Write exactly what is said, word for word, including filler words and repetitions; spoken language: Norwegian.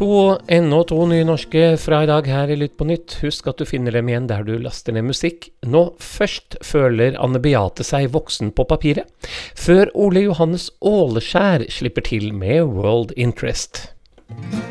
To, enda to nye norske fra i dag her i Lytt på nytt. Husk at du finner dem igjen der du laster ned musikk. Nå først føler Anne Beate seg voksen på papiret, før Ole Johannes Åleskjær slipper til med World Interest.